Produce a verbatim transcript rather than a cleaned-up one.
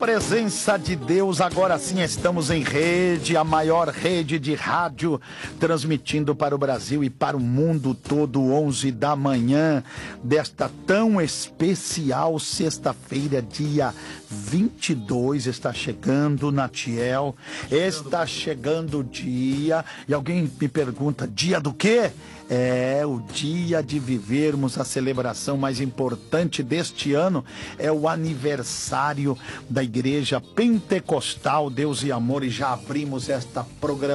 presença de Deus, agora sim estamos em rede, a maior rede de rádio, transmitindo para o Brasil e para o mundo todo, onze da manhã, desta tão especial sexta-feira, dia vinte e dois, está chegando, Natiel, está chegando o dia, e alguém me pergunta, dia do quê? É o dia de vivermos a celebração mais importante deste ano, é o aniversário da Igreja Pentecostal Deus e Amor, e já abrimos esta programação